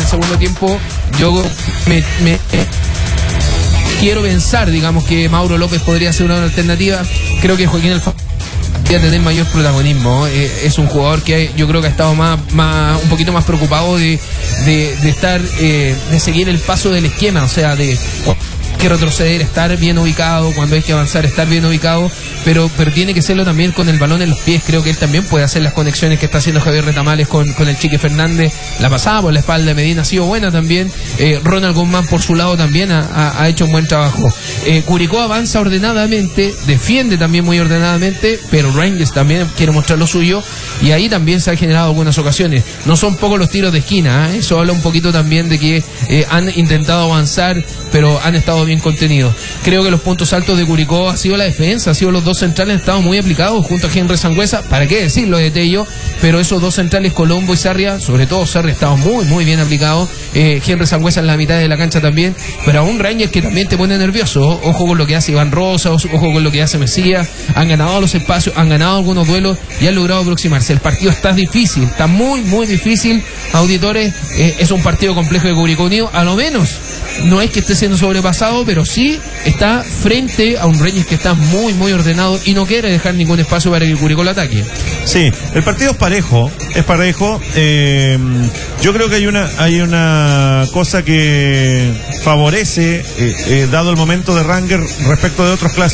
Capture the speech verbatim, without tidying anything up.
segundo tiempo, yo me, me eh, quiero pensar, digamos, que Mauro López podría ser una alternativa. Creo que Joaquín Alfaro podría tener mayor protagonismo. Eh, es un jugador que yo creo que ha estado más, más un poquito más preocupado de, de, de estar, eh, de seguir el paso del esquema, o sea, de que retroceder, estar bien ubicado, cuando hay que avanzar, estar bien ubicado, pero pero tiene que serlo también con el balón en los pies. Creo que él también puede hacer las conexiones que está haciendo Javier Retamales con, con el Chique Fernández. La pasada por la espalda de Medina ha sido buena también. eh, Ronald Guzmán por su lado también ha, ha, ha hecho un buen trabajo. eh, Curicó avanza ordenadamente, defiende también muy ordenadamente, pero Rangers también quiere mostrar lo suyo, y ahí también se han generado algunas ocasiones. No son pocos los tiros de esquina, ¿eh? Eso habla un poquito también de que eh, han intentado avanzar, pero han estado bien contenidos. Creo que los puntos altos de Curicó ha sido la defensa, ha sido los dos centrales, han estado muy aplicados junto a Henry Sangüesa, para qué decirlo de Tello, pero esos dos centrales, Colombo y Sarria, sobre todo Sarria, ha estado muy muy bien aplicado. eh, Henry Sangüesa en la mitad de la cancha también, pero a un Rangers que también te pone nervioso. Ojo con lo que hace Iván Rosa, ojo con lo que hace Mesías. Han ganado los espacios, han ganado algunos duelos y han logrado aproximarse. El partido está difícil, está muy muy difícil, auditores. eh, es un partido complejo de Curicó Unido, a lo menos no es que esté siendo sobrepasado, pero sí está frente a un Rangers que está muy muy ordenado y no quiere dejar ningún espacio para que el Curicó lo ataque. Sí, el partido es parejo, es parejo. Eh, yo creo que hay una hay una cosa que favorece, eh, eh, dado el momento de Rangers respecto de otros clásicos.